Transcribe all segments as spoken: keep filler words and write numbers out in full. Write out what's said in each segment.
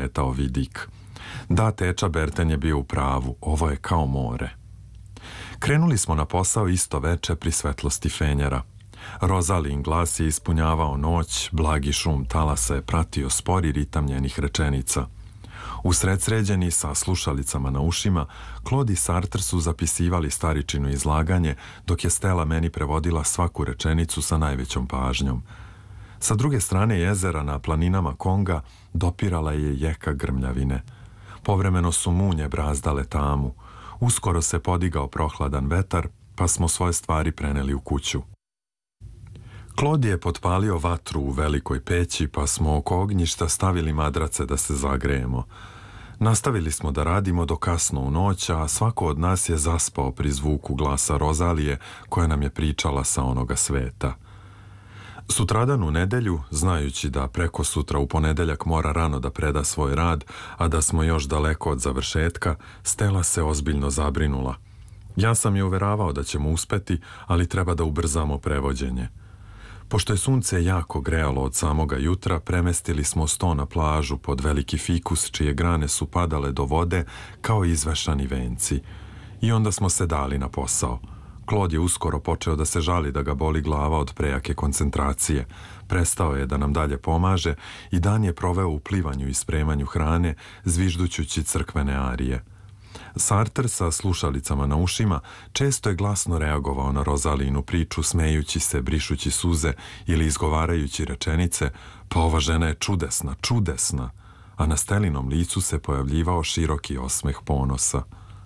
sletao vidik. Da, teča Berten je bio u pravu, ovo je kao more. Krenuli smo na posao isto veče pri svetlosti fenjera. Rozalin glas je ispunjavao noć, blagi šum talasa je pratio spori ritam njenih rečenica. Usred sređeni sa slušalicama na ušima, Claude i Sartre su zapisivali staričino izlaganje, dok je Stella meni prevodila svaku rečenicu sa najvećom pažnjom. Sa druge strane jezera na planinama Konga dopirala je jeka grmljavine. Povremeno su munje brazdale tamu. Uskoro se podigao prohladan vetar, pa smo svoje stvari preneli u kuću. Claude je potpalio vatru u velikoj peći, pa smo oko ognjišta stavili madrace da se zagrejemo. Nastavili smo da radimo do kasno u noć, a svako od nas je zaspao pri zvuku glasa Rozalije, koja nam je pričala sa onoga sveta. Sutradan u nedelju, znajući da preko sutra u ponedeljak mora rano da preda svoj rad, a da smo još daleko od završetka, Stella se ozbiljno zabrinula. Ja sam je uveravao da ćemo uspeti, ali treba da ubrzamo prevođenje. Pošto je sunce jako grejalo od samoga jutra, premestili smo sto na plažu pod veliki fikus, čije grane su padale do vode kao izvešani venci. I onda smo se dali na posao. Claude je uskoro počeo da se žali da ga boli glava od prejake koncentracije. Prestao je da nam dalje pomaže i dan je proveo u plivanju i spremanju hrane, zviždućući crkvene arije. Sartre sa slušalicama na ušima često je glasno reagovao na Rosalinu priču, smejući se, brišući suze ili izgovarajući rečenice, pa ova žena je čudesna, čudesna, a na Stelinom licu se pojavljivao široki osmeh ponosa.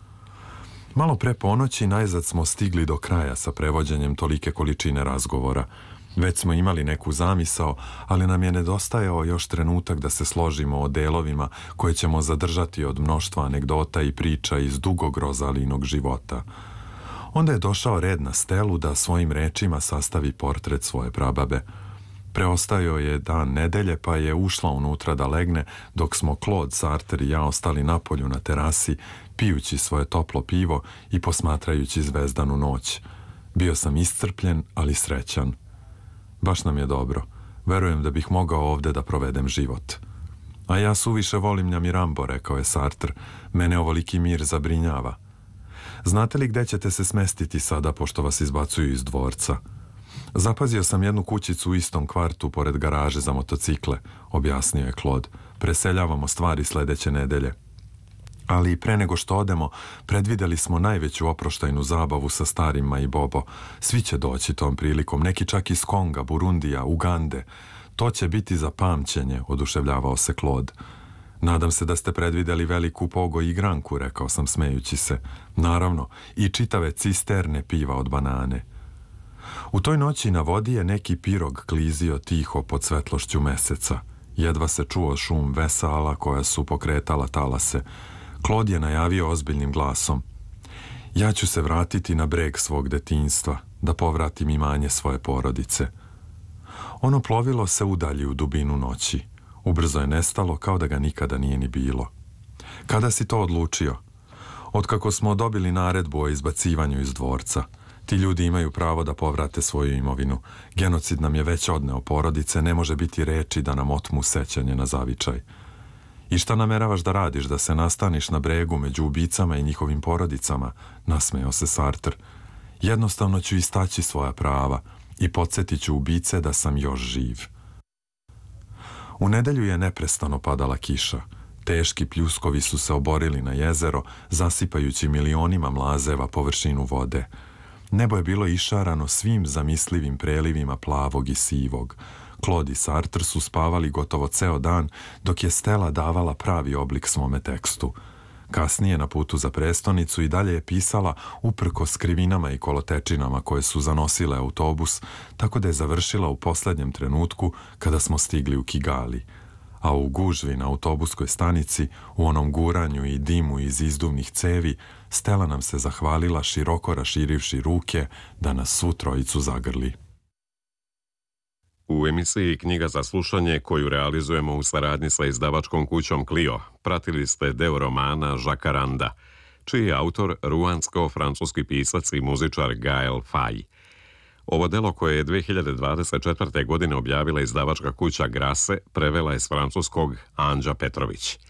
Malo pre ponoći najzad smo stigli do kraja sa prevođenjem tolike količine razgovora. Već smo imali neku zamisao, ali nam je nedostajao još trenutak da se složimo o delovima koje ćemo zadržati od mnoštva anegdota i priča iz dugog Rozalinog života. Onda je došao red na Stelu da svojim rečima sastavi portret svoje prababe. Preostajao je dan nedelje, pa je ušla unutra da legne, dok smo Claude, Sartre i ja ostali napolju na terasi, pijući svoje toplo pivo i posmatrajući zvezdanu noć. Bio sam iscrpljen, ali srećan. Baš nam je dobro. Verujem da bih mogao ovde da provedem život. A ja suviše volim Njamirambo, rekao je Sartre. Mene ovoliki mir zabrinjava. Znate li gde ćete se smestiti sada, pošto vas izbacuju iz dvorca? Zapazio sam jednu kućicu u istom kvartu pored garaže za motocikle, objasnio je Claude. Preseljavamo stvari sledeće nedelje. Ali pre nego što odemo, predvideli smo najveću oproštajnu zabavu sa starima i Bobo. Svi će doći tom prilikom, neki čak iz Konga, Burundija, Ugande. To će biti za pamćenje, oduševljavao se Claude. Nadam se da ste predvideli veliku pogo i igranku, rekao sam smejući se. Naravno, i čitave cisterne piva od banane. U toj noći na vodi je neki pirog klizio tiho pod svetlošću meseca. Jedva se čuo šum vesala koja su pokretala talase. Claude je najavio ozbiljnim glasom. Ja ću se vratiti na breg svog detinjstva, da povratim imanje svoje porodice. Ono plovilo se udalji u dubinu noći. Ubrzo je nestalo kao da ga nikada nije ni bilo. Kada si to odlučio? Otkako smo dobili naredbu o izbacivanju iz dvorca. Ti ljudi imaju pravo da povrate svoju imovinu. Genocid nam je već odneo porodice, ne može biti reči da nam otmu sećanje na zavičaj. I šta nameravaš da radiš, da se nastaniš na bregu među ubicama i njihovim porodicama, nasmejao se Sartre. Jednostavno ću istaći svoja prava i podsjetit ću ubice da sam još živ. U nedelju je neprestano padala kiša. Teški pljuskovi su se oborili na jezero, zasipajući milionima mlazeva površinu vode. Nebo je bilo išarano svim zamislivim prelivima plavog i sivog. Claude i Sartre su spavali gotovo ceo dan, dok je Stella davala pravi oblik svome tekstu. Kasnije, na putu za prestonicu, i dalje je pisala uprkos krivinama i kolotečinama koje su zanosile autobus, tako da je završila u poslednjem trenutku kada smo stigli u Kigali. A u gužvi na autobuskoj stanici, u onom guranju i dimu iz izduvnih cevi, Stella nam se zahvalila široko raširivši ruke da nas svu trojicu zagrli. U emisiji Knjiga za slušanje, koju realizujemo u saradnji sa izdavačkom kućom Clio, pratili ste deo romana Žakaranda, čiji je autor ruansko-francuski pisac i muzičar Gael Faye. Ovo delo, koje je dve hiljade dvadeset četvrte. godine objavila izdavačka kuća Grase, prevela je s francuskog Anđa Petrović.